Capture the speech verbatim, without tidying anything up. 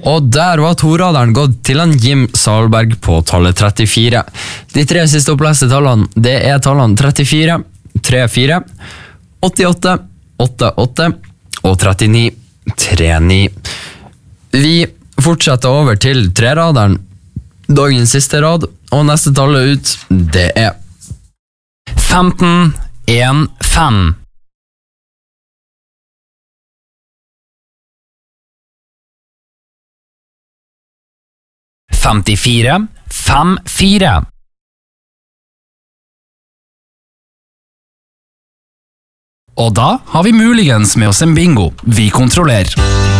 Og der var toraderen gått til en Jim Salberg på tallet trettifire. De tre siste oppleste tallene, det er tallene trettifire, trettifire, åttiåtte, åttiåtte og trettini, trettini. Vi fortsetter over til treraderen, dagens siste rad, og neste tallet ut, det er femten, en, fem. femtifire, fem, fire. Og da har vi muligens med oss en bingo. Vi kontrollerer.